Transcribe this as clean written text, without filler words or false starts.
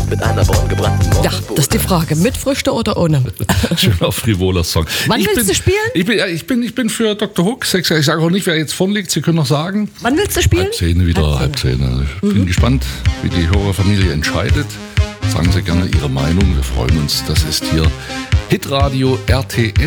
mit einer braun gebrannten Ja, das ist die Frage. Mit Früchte oder ohne? Schöner frivoler Song. Wann willst du spielen? Ich bin für Dr. Hook. Ich sage auch nicht, wer jetzt vorn liegt. Sie können noch sagen. Wann willst du spielen? Halb 10. Also ich bin gespannt, wie die Hörerfamilie entscheidet. Sagen Sie gerne Ihre Meinung. Wir freuen uns. Das ist hier Hitradio RTL.